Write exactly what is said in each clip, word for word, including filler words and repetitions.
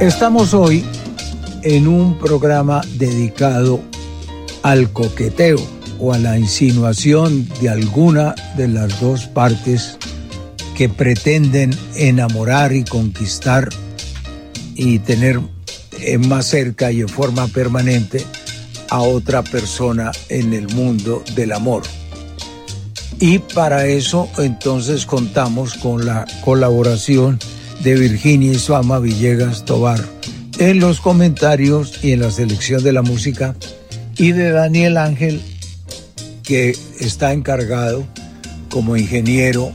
Estamos hoy en un programa dedicado al coqueteo o a la insinuación de alguna de las dos partes que pretenden enamorar y conquistar y tener más cerca y en forma permanente a otra persona en el mundo del amor. Y para eso entonces contamos con la colaboración de Virginia Isuama Villegas Tovar en los comentarios y en la selección de la música, y de Daniel Ángel, que está encargado como ingeniero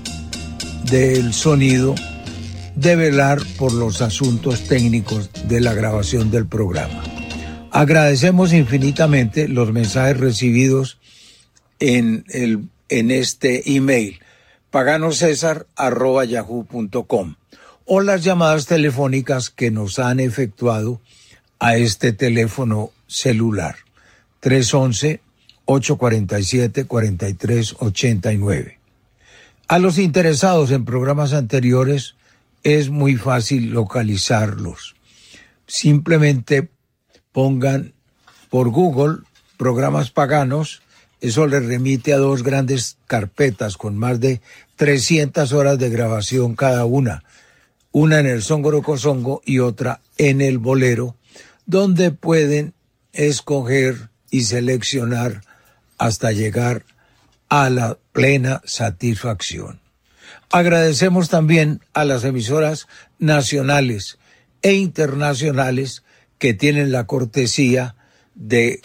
del sonido de velar por los asuntos técnicos de la grabación del programa. Agradecemos infinitamente los mensajes recibidos en, el, en este email paganosesar arroba yahoo punto com o las llamadas telefónicas que nos han efectuado a este teléfono celular tres once, ocho cuarenta y siete, cuarenta y tres ochenta y nueve. A los interesados en programas anteriores es muy fácil localizarlos. Simplemente pongan por Google programas paganos, eso les remite a dos grandes carpetas con más de trescientas horas de grabación cada una, una en el Songorocosongo y otra en el Bolero, donde pueden escoger y seleccionar hasta llegar a la plena satisfacción. Agradecemos también a las emisoras nacionales e internacionales que tienen la cortesía de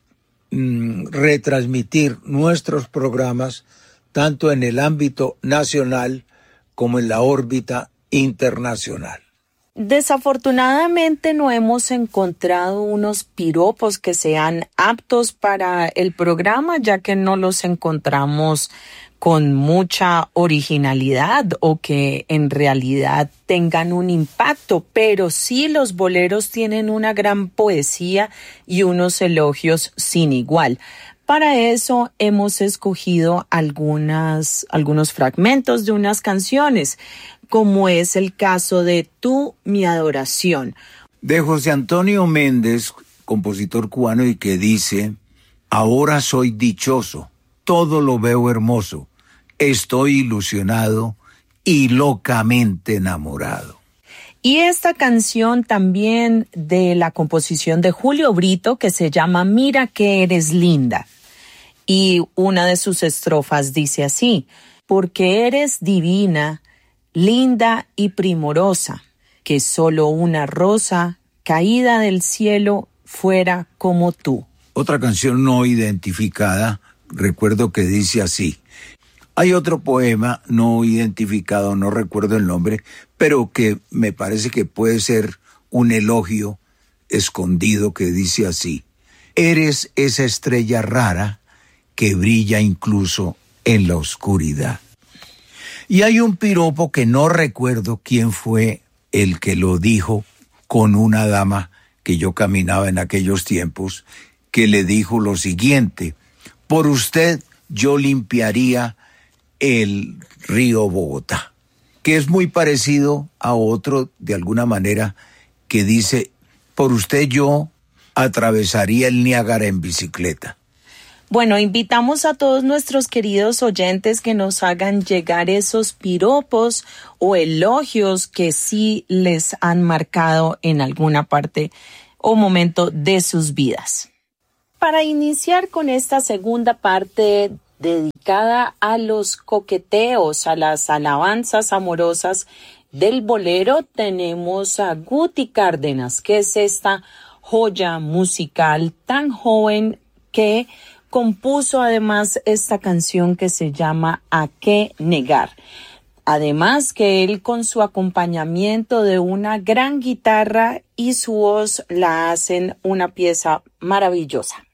mm, retransmitir nuestros programas tanto en el ámbito nacional como en la órbita internacional. Desafortunadamente no hemos encontrado unos piropos que sean aptos para el programa, ya que no los encontramos con mucha originalidad o que en realidad tengan un impacto, pero sí los boleros tienen una gran poesía y unos elogios sin igual. Para eso hemos escogido algunas, algunos fragmentos de unas canciones, como es el caso de Tú, mi adoración. De José Antonio Méndez, compositor cubano, y que dice: ahora soy dichoso, todo lo veo hermoso, estoy ilusionado y locamente enamorado. Y esta canción también de la composición de Julio Brito, que se llama Mira que eres linda. Y una de sus estrofas dice así: porque eres divina, linda y primorosa, que solo una rosa caída del cielo fuera como tú. Otra canción no identificada, recuerdo que dice así. Hay otro poema no identificado, no recuerdo el nombre, pero que me parece que puede ser un elogio escondido, que dice así: eres esa estrella rara que brilla incluso en la oscuridad. Y hay un piropo que no recuerdo quién fue el que lo dijo con una dama que yo caminaba en aquellos tiempos, que le dijo lo siguiente: por usted yo limpiaría el río Bogotá, que es muy parecido a otro de alguna manera que dice: por usted yo atravesaría el Niágara en bicicleta. Bueno, invitamos a todos nuestros queridos oyentes que nos hagan llegar esos piropos o elogios que sí les han marcado en alguna parte o momento de sus vidas. Para iniciar con esta segunda parte dedicada a los coqueteos, a las alabanzas amorosas del bolero, tenemos a Guti Cárdenas, que es esta joya musical tan joven que compuso además esta canción que se llama ¿A qué negar? Además que él, con su acompañamiento de una gran guitarra y su voz, la hacen una pieza maravillosa.